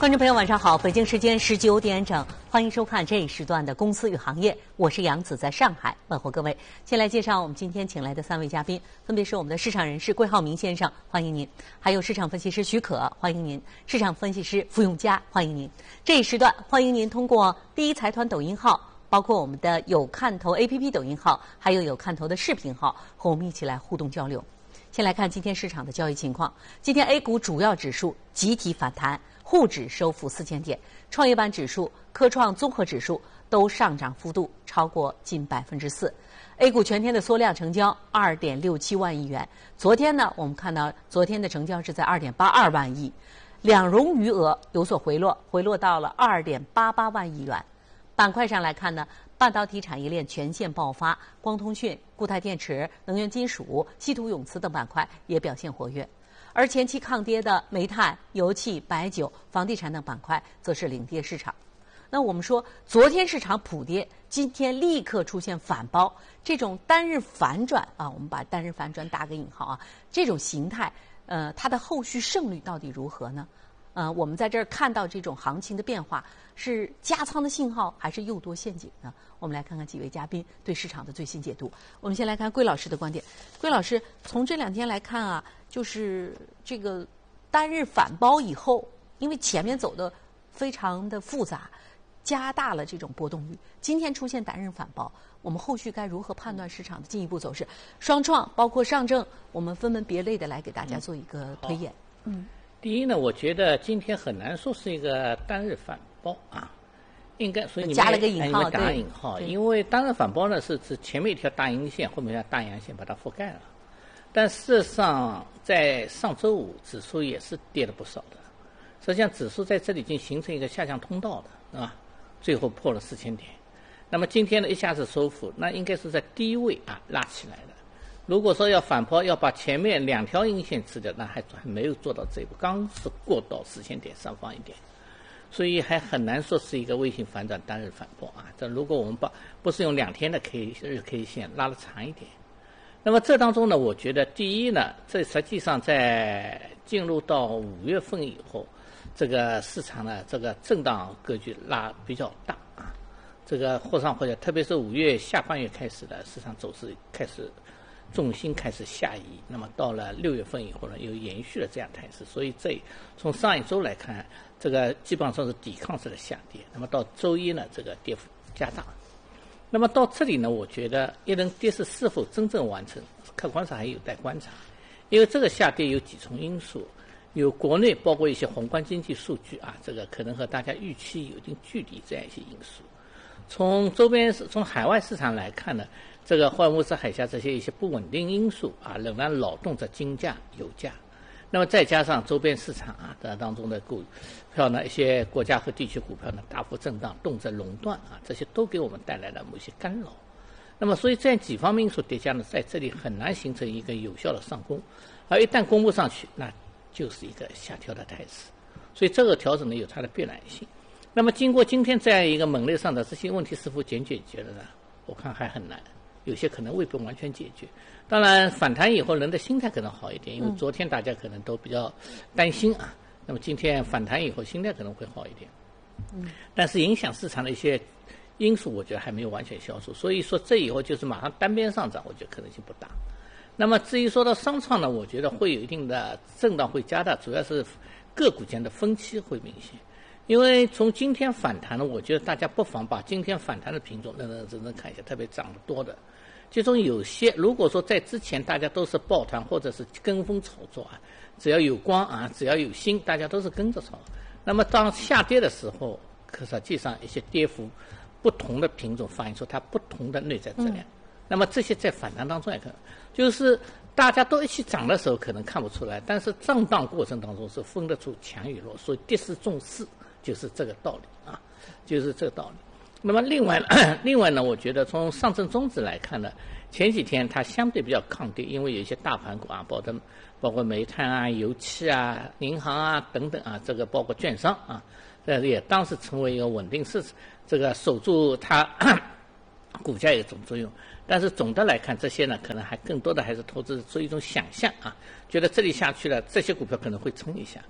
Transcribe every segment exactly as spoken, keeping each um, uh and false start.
观众朋友晚上好，北京时间十九点整，欢迎收看这一时段的公司与行业，我是杨子，在上海问候各位。先来介绍我们今天请来的三位嘉宾，分别是我们的市场人士桂浩明先生，欢迎您；还有市场分析师许可，欢迎您；市场分析师付永佳，欢迎您。这一时段欢迎您通过第一财团抖音号，包括我们的有看头 A P P 抖音号，还有有看头的视频号，和我们一起来互动交流。先来看今天市场的交易情况。今天 A 股主要指数集体反弹，沪指收复四千点，创业板指数、科创综合指数都上涨幅度超过近百分之四。A 股全天的缩量成交二点六七万亿元，昨天呢，我们看到昨天的成交是在二点八二万亿，两融余额有所回落，回落到了二点八八万亿元。板块上来看呢，半导体产业链全线爆发，光通讯、固态电池、能源金属、稀土永磁等板块也表现活跃。而前期抗跌的煤炭、油气、白酒、房地产等板块则是领跌市场。那我们说，昨天市场普跌，今天立刻出现反包，这种单日反转啊，我们把单日反转打个引号啊，这种形态，呃，它的后续胜率到底如何呢？呃，我们在这儿看到这种行情的变化，是加仓的信号还是诱多陷阱呢？我们来看看几位嘉宾对市场的最新解读。我们先来看桂老师的观点。桂老师，从这两天来看啊，就是这个单日反包以后，因为前面走的非常的复杂，加大了这种波动率。今天出现单日反包，我们后续该如何判断市场的进一步走势？双创包括上证，我们分门别类的来给大家做一个推演。 嗯。第一呢，我觉得今天很难说是一个单日反包啊，应该所以你们加了个引号， 加了引号，因为单日反包呢是指前面一条大阴线，后面一条大阳线把它覆盖了。但事实上，在上周五指数也是跌了不少的，实际上指数在这里已经形成一个下降通道的，啊，最后破了四千点。那么今天呢一下子收复，那应该是在低位啊拉起来的。如果说要反抛，要把前面两条阴线吃掉，那还还没有做到这一步，刚是过到四千点上方一点，所以还很难说是一个微型反转单日反抛啊。这如果我们把不是用两天的 K 日 K 线拉得长一点，那么这当中呢，我觉得第一呢，这实际上在进入到五月份以后，这个市场呢这个震荡格局拉比较大啊，这个或上或下，特别是五月下半月开始的市场走势开始。重心开始下移，那么到了六月份以后呢，又延续了这样态势，所以这从上一周来看，这个基本上是抵抗式的下跌。那么到周一呢，这个跌幅加大。那么到这里呢，我觉得一轮跌势是否真正完成，客观上还有待观察，因为这个下跌有几重因素，有国内包括一些宏观经济数据啊，这个可能和大家预期有一定距离这样一些因素。从周边从海外市场来看呢，这个霍尔木兹海峡这些一些不稳定因素啊，仍然扰动着金价、油价。那么再加上周边市场啊的当中的股票呢，一些国家和地区股票呢大幅震荡，动辄熔断啊，这些都给我们带来了某些干扰。那么所以这样几方面因素叠加呢，在这里很难形成一个有效的上攻，而一旦攻不上去，那就是一个下调的态势。所以这个调整呢有它的必然性。那么经过今天这样一个猛烈上涨，这些问题是否解决了呢？我看还很难，有些可能未必完全解决。当然反弹以后人的心态可能好一点，因为昨天大家可能都比较担心啊，那么今天反弹以后心态可能会好一点。嗯，但是影响市场的一些因素我觉得还没有完全消除，所以说这以后就是马上单边上涨，我觉得可能性不大。那么至于说到商创呢，我觉得会有一定的震荡会加大，主要是个股间的分歧会明显。因为从今天反弹呢，我觉得大家不妨把今天反弹的品种认认真真看一下，特别涨得多的，其中有些如果说在之前大家都是抱团或者是跟风炒作啊，只要有光啊，只要有新，大家都是跟着炒。那么当下跌的时候，可实际上一些跌幅不同的品种反映出它不同的内在质量。嗯、那么这些在反弹当中也可能，就是大家都一起涨的时候可能看不出来，但是震荡过程当中是分得出强与弱，所以跌势重势。就是这个道理啊，就是这个道理。那么另外另外呢，我觉得从上证综指来看呢，前几天它相对比较抗跌，因为有一些大盘股啊，包括包括煤炭啊、油气啊、银行啊等等啊，这个包括券商啊，这也当时成为一个稳定市场，这个守住它股价有种作用。但是总的来看，这些呢可能还更多的还是投资做一种想象啊，觉得这里下去了，这些股票可能会冲一下。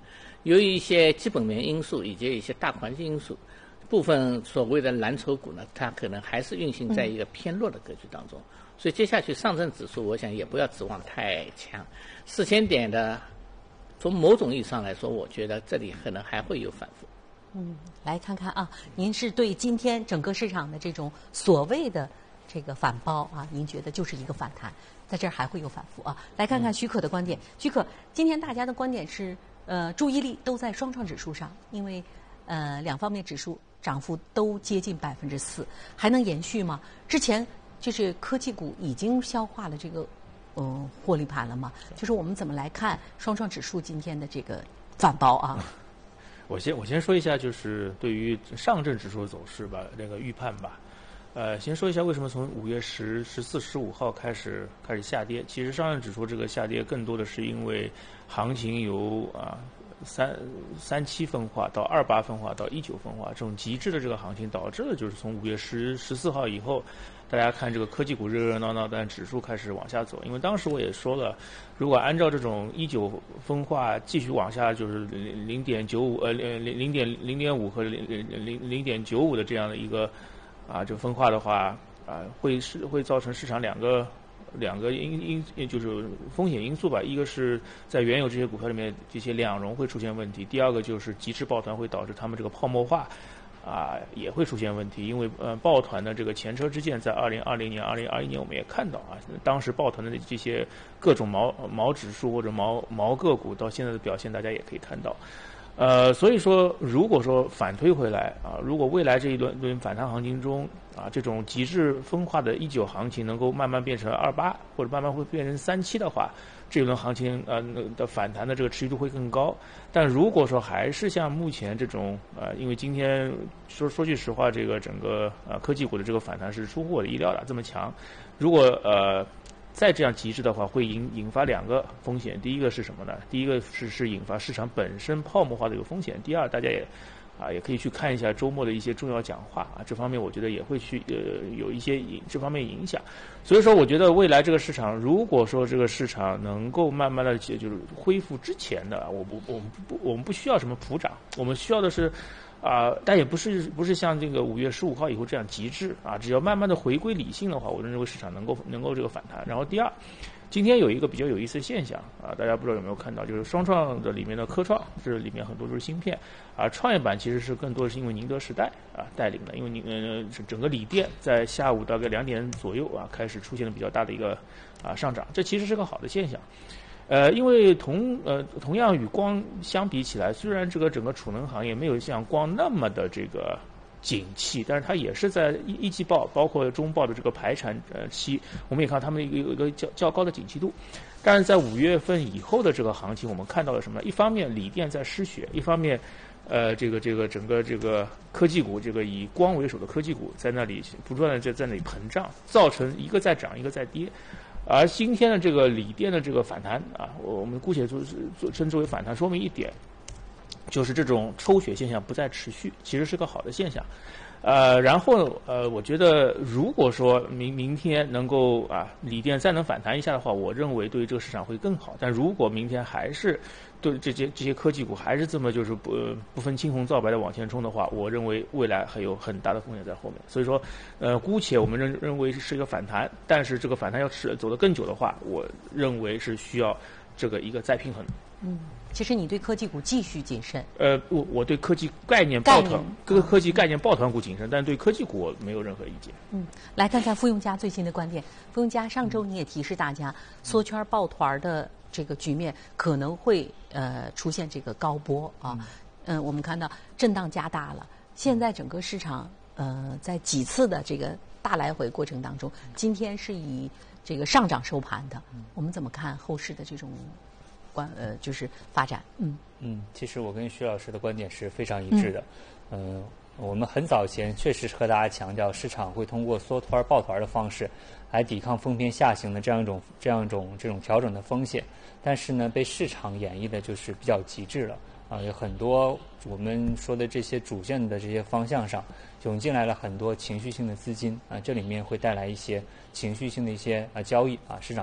由于一些基本面因素以及一些大环境因素，部分所谓的蓝筹股呢，它可能还是运行在一个偏弱的格局当中。嗯、所以接下去上证指数，我想也不要指望太强，四千点的，从某种意义上来说，我觉得这里可能还会有反复。 嗯，来看看啊，您是对今天整个市场的这种所谓的这个反包啊，您觉得就是一个反弹，在这儿还会有反复啊？来看看许可的观点，许可，今天大家的观点是，呃，注意力都在双创指数上，因为呃两方面指数涨幅都接近百分之四，还能延续吗？之前就是科技股已经消化了这个嗯、呃、获利盘了吗？就是我们怎么来看双创指数今天的这个反包啊？ 我先我先说一下，就是对于上证指数的走势吧，这个预判吧。呃，先说一下为什么从五月十、十四、十五号开始开始下跌。其实上证指数这个下跌更多的是因为行情由啊三三七分化到二八分化到一九分化这种极致的这个行情，导致了就是从五月十、十四号以后。大家看这个科技股热热闹闹，但指数开始往下走。因为当时我也说了，如果按照这种一九分化继续往下，就是零零点九五呃零零点零点五和零零零零点九五的这样的一个啊这个分化的话啊，会是会造成市场两个两个因因就是风险因素吧。一个是在原有这些股票里面这些两融会出现问题，第二个就是极致抱团会导致他们这个泡沫化。啊，也会出现问题，因为呃，抱团的这个前车之鉴，在二零二零年、二零二一年我们也看到啊，当时抱团的这些各种毛毛指数或者毛毛个股，到现在的表现，大家也可以看到。呃，所以说，如果说反推回来啊，如果未来这一轮轮反弹行情中啊，这种极致分化的一九行情能够慢慢变成二八，或者慢慢会变成三七的话，这一轮行情呃的反弹的这个持续度会更高。但如果说还是像目前这种呃，因为今天说说句实话，这个整个呃科技股的这个反弹是出乎我的意料的这么强，如果呃。再这样极致的话，会引引发两个风险。第一个是什么呢？第一个是是引发市场本身泡沫化的一个风险。第二，大家也啊也可以去看一下周末的一些重要讲话啊，这方面我觉得也会去呃有一些影这方面影响。所以说，我觉得未来这个市场，如果说这个市场能够慢慢的就是恢复之前的，我不我们不我们不需要什么普涨，我们需要的是。啊、呃，但也不是不是像这个五月十五号以后这样极致啊，只要慢慢的回归理性的话，我认为市场能够能够这个反弹。然后第二，今天有一个比较有意思的现象啊，大家不知道有没有看到，就是双创的里面的科创，这里面很多都是芯片，啊，创业板其实是更多的是因为宁德时代啊带领的，因为宁呃整个锂电在下午大概两点左右啊开始出现了比较大的一个啊上涨，这其实是个好的现象。呃，因为同呃同样与光相比起来，虽然这个整个储能行业没有像光那么的这个景气，但是它也是在一一季报包括中报的这个排产呃期，我们也看到他们有一个有一个较较高的景气度。但是在五月份以后的这个行情，我们看到了什么？一方面锂电在失血，一方面呃这个这个整个这个科技股，这个以光为首的科技股在那里不断的在在那里膨胀，造成一个在涨一个在跌。而今天的这个锂电的这个反弹啊，我们姑且说是称之为反弹，说明一点，就是这种抽血现象不再持续，其实是个好的现象。呃，然后呃，我觉得如果说明明天能够啊锂电再能反弹一下的话，我认为对于这个市场会更好。但如果明天还是对这些这些科技股还是这么就是不不分青红皂白的往前冲的话，我认为未来还有很大的风险在后面。所以说，呃，姑且我们认认为是一个反弹，但是这个反弹要是走得更久的话，我认为是需要这个一个再平衡。 嗯，其实你对科技股继续谨慎。 呃，我我对科技概念抱团，各个科技概念抱团股谨慎，但是对科技股我没有任何意见。 嗯，来看看傅永嘉最新的观点。傅永嘉上周你也提示大家，缩圈抱团的这个局面可能会呃出现这个高波啊。嗯、呃，我们看到震荡加大了，现在整个市场呃在几次的这个大来回过程当中，今天是以这个上涨收盘的。我们怎么看后市的这种？关呃就是发展，嗯嗯，其实我跟徐老师的观点是非常一致的，嗯、呃，我们很早前确实是和大家强调，市场会通过缩团抱团的方式来抵抗封偏下行的这样一种这样一种这种调整的风险，但是呢，被市场演绎的就是比较极致了啊、呃，有很多我们说的这些主线的这些方向上涌进来了很多情绪性的资金啊、呃，这里面会带来一些情绪性的一些啊、呃、交易啊，市场。